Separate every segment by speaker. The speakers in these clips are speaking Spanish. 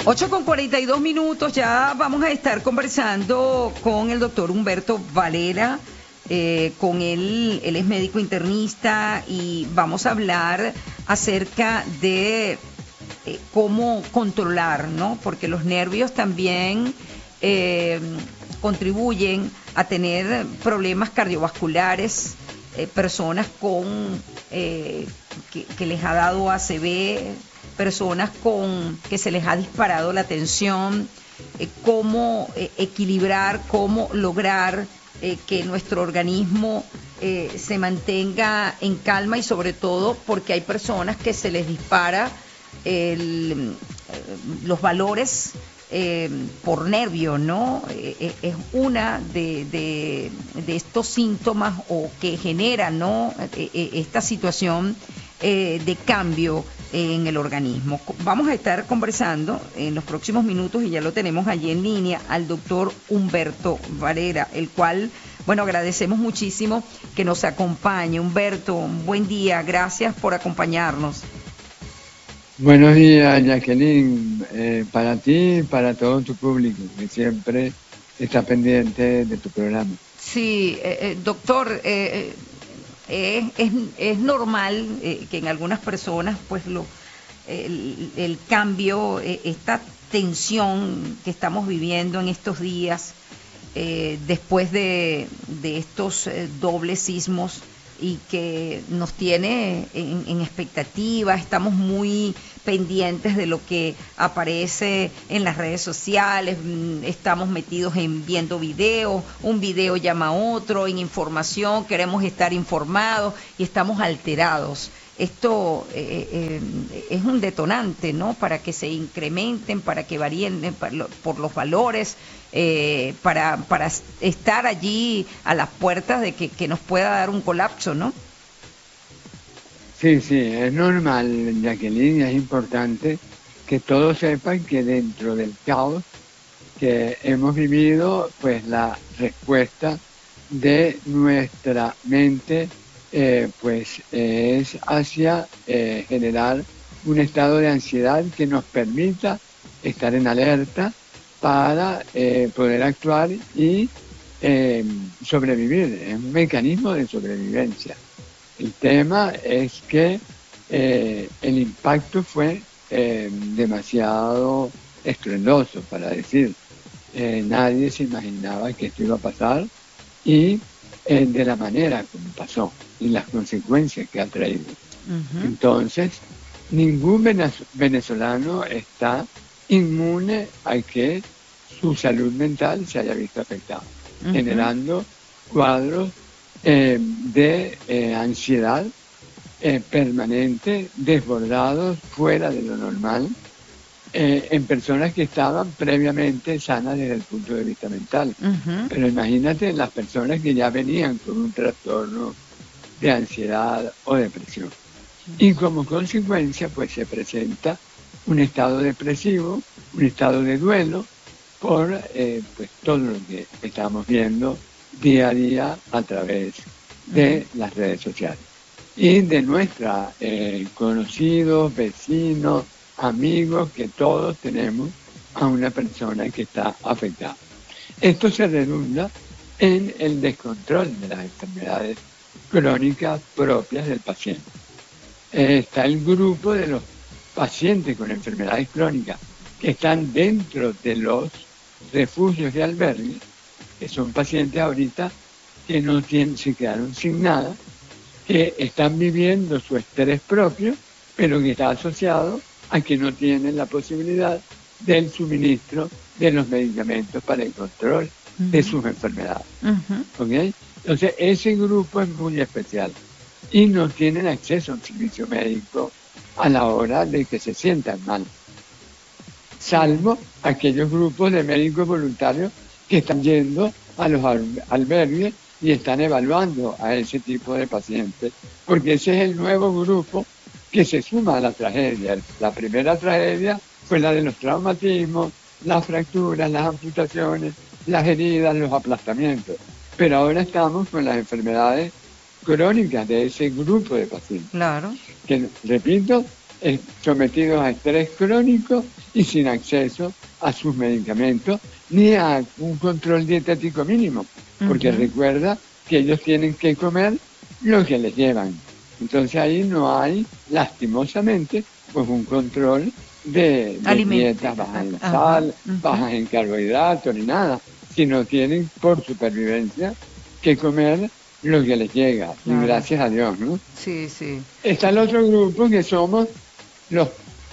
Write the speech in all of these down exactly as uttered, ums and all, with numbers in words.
Speaker 1: ocho con cuarenta y dos minutos, ya vamos a estar conversando con el doctor Humberto Varela. Eh, con él, él es médico internista y vamos a hablar acerca de eh, cómo controlar, ¿no? Porque los nervios también eh, contribuyen a tener problemas cardiovasculares, eh, personas con eh, que, que les ha dado A C V, personas con que se les ha disparado la tensión, eh, cómo eh, equilibrar, cómo lograr Eh, que nuestro organismo eh, se mantenga en calma y sobre todo porque hay personas que se les dispara el, eh, los valores eh, por nervio, ¿no? Eh, es una de, de, de estos síntomas o que genera, ¿no? Eh, eh, esta situación eh, de cambio en el organismo. Vamos a estar conversando en los próximos minutos y ya lo tenemos allí en línea al doctor Humberto Varela, el cual, bueno, agradecemos muchísimo que nos acompañe. Humberto, un buen día, gracias por acompañarnos.
Speaker 2: Buenos días, Jacqueline, eh, para ti y para todo tu público, que siempre está pendiente de tu programa.
Speaker 1: Sí, eh, eh, doctor, eh, eh, es, es normal eh, que en algunas personas, pues, lo, el, el cambio, eh, esta tensión que estamos viviendo en estos días, eh, después de, de estos eh, dobles sismos, y que nos tiene en, en expectativa, estamos muy pendientes de lo que aparece en las redes sociales, estamos metidos en viendo videos, un video llama a otro, en información, queremos estar informados y estamos alterados. Esto eh, eh, es un detonante, ¿no? Para que se incrementen, para que varíen eh, por los valores, eh, para, para estar allí a las puertas de que, que nos pueda dar un colapso, ¿no?
Speaker 2: Sí, sí, es normal, Jacqueline, es importante que todos sepan que dentro del caos que hemos vivido, pues la respuesta de nuestra mente Eh, pues eh, es hacia eh, generar un estado de ansiedad que nos permita estar en alerta para eh, poder actuar y eh, sobrevivir. Es un mecanismo de sobrevivencia. El tema es que eh, el impacto fue eh, demasiado estruendoso, para decir. Eh, nadie se imaginaba que esto iba a pasar y eh, de la manera como pasó y las consecuencias que ha traído. Uh-huh. Entonces, ningún venezolano está inmune a que su salud mental se haya visto afectada, uh-huh. generando cuadros eh, de eh, ansiedad eh, permanente, desbordados, fuera de lo normal, eh, en personas que estaban previamente sanas desde el punto de vista mental. Uh-huh. Pero imagínate las personas que ya venían con un trastorno de ansiedad o depresión. Y como consecuencia, pues se presenta un estado depresivo, un estado de duelo por eh, pues, todo lo que estamos viendo día a día a través de uh-huh. las redes sociales. Y de nuestros eh, conocidos, vecinos, amigos, que todos tenemos a una persona que está afectada. Esto se redunda en el descontrol de las enfermedades crónicas propias del paciente. Eh, está el grupo de los pacientes con enfermedades crónicas que están dentro de los refugios de albergue, que son pacientes ahorita que no tienen, se quedaron sin nada, que están viviendo su estrés propio, pero que está asociado a que no tienen la posibilidad del suministro de los medicamentos para el control uh-huh. de sus enfermedades. Uh-huh. ¿Okay? Entonces, ese grupo es muy especial y no tienen acceso a un servicio médico a la hora de que se sientan mal, salvo aquellos grupos de médicos voluntarios que están yendo a los albergues y están evaluando a ese tipo de pacientes, porque ese es el nuevo grupo que se suma a la tragedia. La primera tragedia fue la de los traumatismos, las fracturas, las amputaciones, las heridas, los aplastamientos. Pero ahora estamos con las enfermedades crónicas de ese grupo de pacientes.
Speaker 1: Claro.
Speaker 2: Que, repito, eh, sometidos a estrés crónico y sin acceso a sus medicamentos ni a un control dietético mínimo, porque uh-huh. recuerda que ellos tienen que comer lo que les llevan. Entonces ahí no hay, lastimosamente, pues un control de, de dietas bajas en sal, uh-huh. bajas en carbohidratos, ni nada, sino tienen por supervivencia que comer lo que les llega, claro. Y gracias a Dios, ¿no?
Speaker 1: Sí, sí.
Speaker 2: Está el otro grupo que somos los,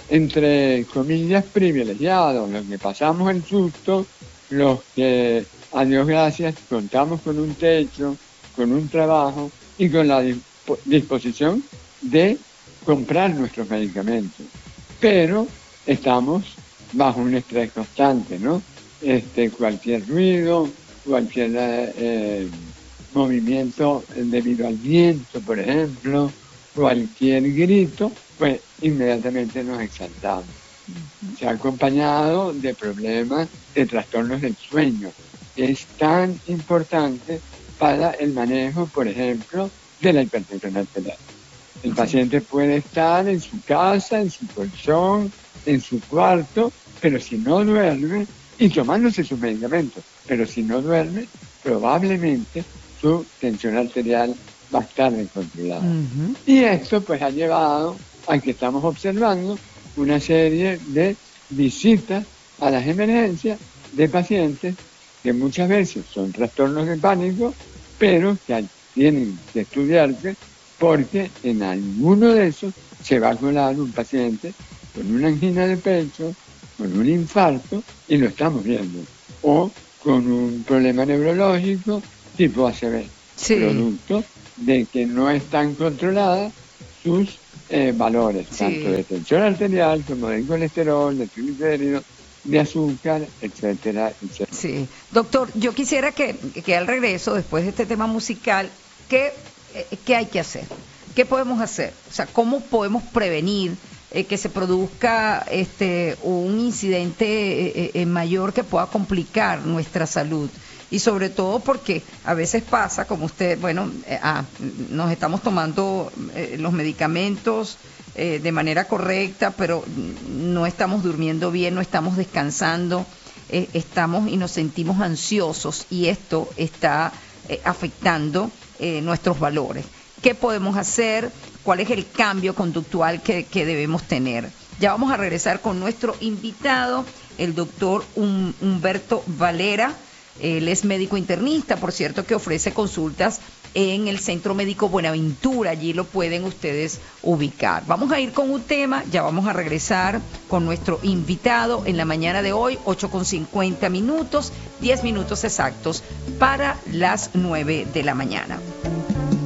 Speaker 2: entre comillas, privilegiados, los que pasamos el susto, los que, a Dios gracias, contamos con un techo, con un trabajo y con la disp- disposición de comprar nuestros medicamentos. Pero estamos bajo un estrés constante, ¿no? Este, cualquier ruido, cualquier eh, movimiento debido al viento, por ejemplo, cualquier grito, pues inmediatamente nos exaltamos. Uh-huh. Se ha acompañado de problemas, de trastornos del sueño. Es tan importante para el manejo, por ejemplo, de la hipertensión arterial. El sí. paciente puede estar en su casa, en su colchón, en su cuarto, pero si no duerme, y tomándose sus medicamentos, pero si no duerme, probablemente su tensión arterial va a estar descontrolada. Uh-huh. Y esto pues ha llevado a que estamos observando una serie de visitas a las emergencias de pacientes que muchas veces son trastornos de pánico, pero que tienen que estudiarse porque en alguno de esos se va a colar un paciente con una angina de pecho, con un infarto, y lo estamos viendo, o con un problema neurológico tipo A C V, sí. producto de que no están controladas sus eh, valores, sí. tanto de tensión arterial como de colesterol, de triglicéridos, de azúcar, etcétera, etcétera.
Speaker 1: Sí, doctor, yo quisiera que, que al regreso, después de este tema musical, ¿qué, eh, qué hay que hacer? ¿Qué podemos hacer? O sea, ¿cómo podemos prevenir eh, que se produzca este un incidente eh, eh, mayor que pueda complicar nuestra salud? Y sobre todo porque a veces pasa, como usted, bueno, eh, ah, nos estamos tomando eh, los medicamentos eh, de manera correcta, pero no estamos durmiendo bien, no estamos descansando, eh, estamos y nos sentimos ansiosos y esto está eh, afectando eh, nuestros valores. ¿Qué podemos hacer? ¿Cuál es el cambio conductual que, que debemos tener? Ya vamos a regresar con nuestro invitado, el doctor um, Humberto Valera. Él es médico internista, por cierto, que ofrece consultas en el Centro Médico Buenaventura. Allí lo pueden ustedes ubicar. Vamos a ir con un tema, ya vamos a regresar con nuestro invitado en la mañana de hoy, ocho con cincuenta minutos, diez minutos exactos para las nueve de la mañana.